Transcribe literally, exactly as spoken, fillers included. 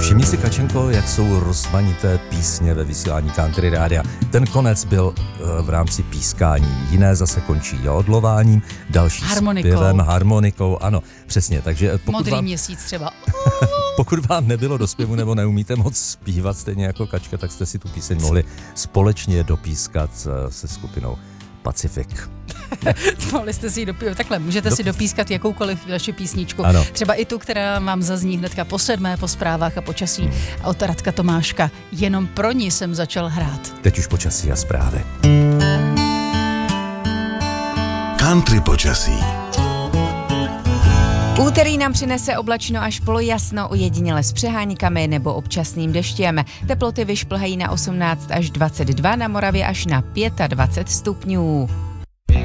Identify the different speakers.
Speaker 1: Všimni si, Kačenko, jak jsou rozmanité písně ve vysílání Country Rádia. Ten konec byl uh, v rámci pískání, jiné zase končí jodlováním, další
Speaker 2: harmonikou.
Speaker 1: zpěvem, harmonikou, ano, přesně. Takže pokud
Speaker 2: Modrý
Speaker 1: vám,
Speaker 2: měsíc třeba.
Speaker 1: pokud vám nebylo do zpěvu nebo neumíte moc zpívat stejně jako Kačka, tak jste si tu píseň mohli společně dopískat uh, se skupinou Pacific.
Speaker 2: Mohli jste si ji dopískat, takhle, můžete
Speaker 1: Dop...
Speaker 2: si dopískat jakoukoliv vaši písničku.
Speaker 1: Ano.
Speaker 2: Třeba i tu, která vám zazní hnedka po sedmé, po zprávách a počasí hmm. od Radka Tomáška. Jenom pro ní jsem začal hrát.
Speaker 1: Teď už počasí a zprávy.
Speaker 3: Country počasí.
Speaker 4: Úterý nám přinese oblačno až polojasno, ojediněle s přeháňkami nebo občasným deštěm. Teploty vyšplhají na osmnáct až dvacet dva, na Moravě až na dvacet pět stupňů.